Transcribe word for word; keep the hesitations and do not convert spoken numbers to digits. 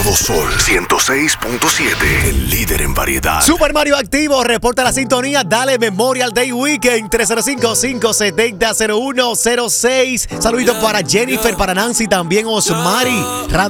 Nuevo Sol ciento seis punto siete, el líder en variedad. Super Mario activo, reporta la sintonía. Dale Memorial Day Weekend. tres cero cinco, cinco siete cero, cero uno cero seis. Saluditos para Jennifer, para Nancy, también Osmari. Radio